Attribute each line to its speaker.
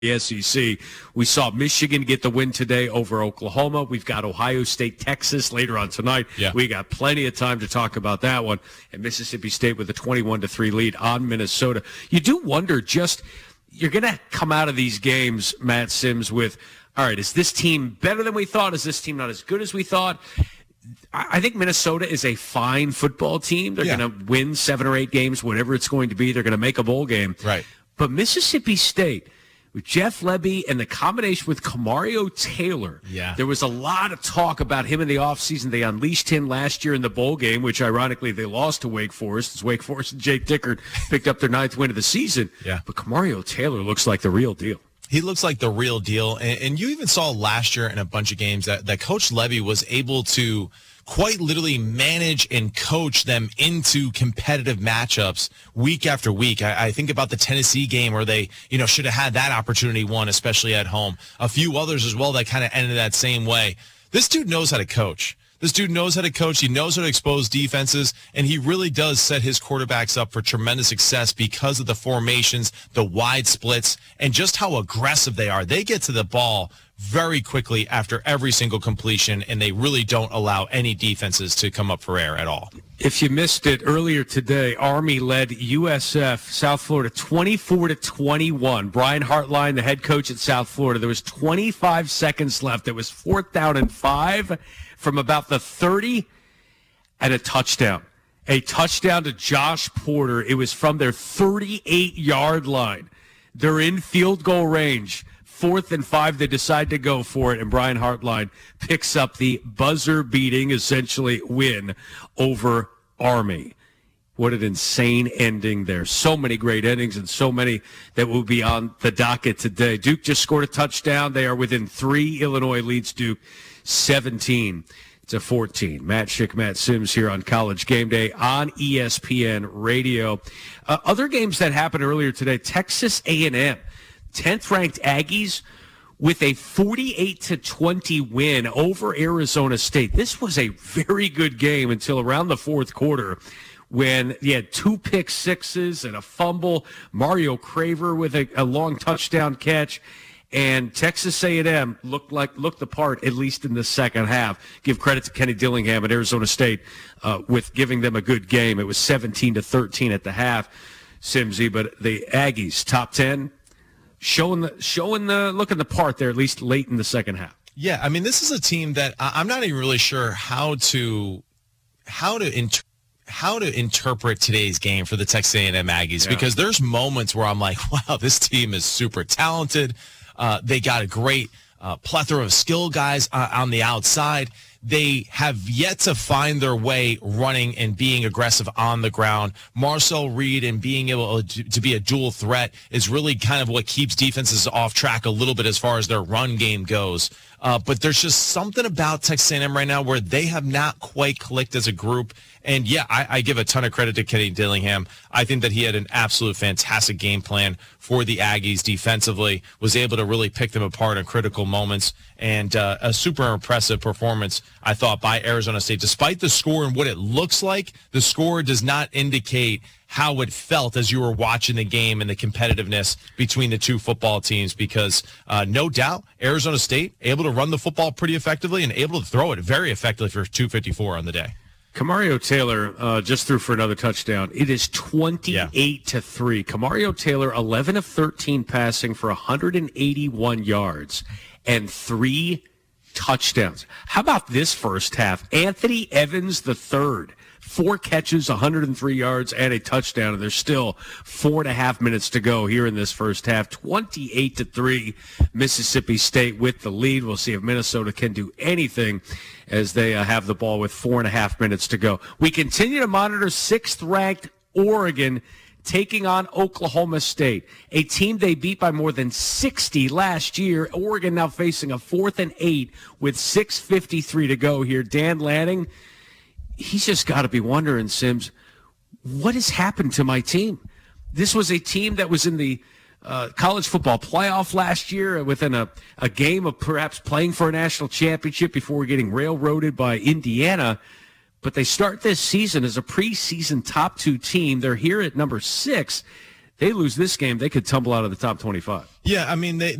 Speaker 1: the SEC. We saw Michigan get the win today over Oklahoma. We've got Ohio State, Texas later on tonight.
Speaker 2: Yeah.
Speaker 1: We got plenty of time to talk about that one. And Mississippi State with a 21-3 lead on Minnesota. You do wonder you're going to come out of these games, Matt Sims, with, all right, is this team better than we thought? Is this team not as good as we thought? I think Minnesota is a fine football team. They're going to win 7 or 8 games, whatever it's going to be. They're going to make a bowl game.
Speaker 2: Right.
Speaker 1: But Mississippi State, with Jeff Lebby and the combination with Kamario Taylor, there was a lot of talk about him in the offseason. They unleashed him last year in the bowl game, which ironically they lost to Wake Forest, as Wake Forest and Jake Dickert picked up their 9th win of the season.
Speaker 2: Yeah.
Speaker 1: But Kamario Taylor looks like the real deal.
Speaker 2: He looks like the real deal. And you even saw last year in a bunch of games that Coach Lebby was able to quite literally manage and coach them into competitive matchups week after week. I think about the Tennessee game where they, should have had that opportunity won, especially at home. A few others as well that kind of ended that same way. This dude knows how to coach. He knows how to expose defenses, and he really does set his quarterbacks up for tremendous success because of the formations, the wide splits, and just how aggressive they are. They get to the ball very quickly after every single completion, and they really don't allow any defenses to come up for air at all.
Speaker 1: If you missed it earlier today, Army led USF, South Florida, 24-21. Brian Hartline, the head coach at South Florida, there was 25 seconds left. It was 4th down and 5 from about the 30 and a touchdown. A touchdown to Josh Porter. It was from their 38-yard line. They're in field goal range. 4th and 5, they decide to go for it, and Brian Hartline picks up the buzzer-beating, essentially, win over Army. What an insane ending there. So many great endings and so many that will be on the docket today. Duke just scored a touchdown. They are within 3. Illinois leads Duke 17-14. Matt Schick, Matt Sims here on College Game Day on ESPN Radio. Other games that happened earlier today, Texas A&M. 10th-ranked Aggies with a 48-20 win over Arizona State. This was a very good game until around the 4th quarter when you had 2 pick sixes and a fumble. Mario Craver with a long touchdown catch. And Texas A&M looked the part, at least in the second half. Give credit to Kenny Dillingham at Arizona State with giving them a good game. It was 17-13 at the half, Simsy. But the Aggies, top 10, looking the part there, at least late in the second half.
Speaker 2: Yeah, I mean, this is a team that I'm not even really sure how to interpret today's game for the Texas A&M Aggies, because there's moments where I'm like, wow, this team is super talented. They got a great plethora of skill guys on the outside. They have yet to find their way running and being aggressive on the ground. Marcel Reed and being able to be a dual threat is really kind of what keeps defenses off track a little bit as far as their run game goes. But there's just something about Texas A&M right now where they have not quite clicked as a group. And, yeah, I give a ton of credit to Kenny Dillingham. I think that he had an absolute fantastic game plan for the Aggies defensively, was able to really pick them apart in critical moments, and a super impressive performance, I thought, by Arizona State. Despite the score and what it looks like, the score does not indicate how it felt as you were watching the game and the competitiveness between the two football teams, because no doubt Arizona State able to run the football pretty effectively and able to throw it very effectively for 254 on the day.
Speaker 1: Kamario Taylor just threw for another touchdown. It is 28-3. Kamario Taylor, 11 of 13 passing for 181 yards and 3 touchdowns. How about this first half? Anthony Evans III, 4 catches, 103 yards, and a touchdown. And there's still 4.5 minutes to go here in this first half. 28-3, Mississippi State with the lead. We'll see if Minnesota can do anything as they have the ball with 4.5 minutes to go. We continue to monitor 6th-ranked Oregon taking on Oklahoma State, a team they beat by more than 60 last year. Oregon now facing a 4th and 8 with 6:53 to go here. Dan Lanning, he's just got to be wondering, Sims, what has happened to my team? This was a team that was in the college football playoff last year within a game of perhaps playing for a national championship before getting railroaded by Indiana. But they start this season as a preseason top 2 team. They're here at number 6. They lose this game, they could tumble out of the top 25.
Speaker 2: Yeah, I mean,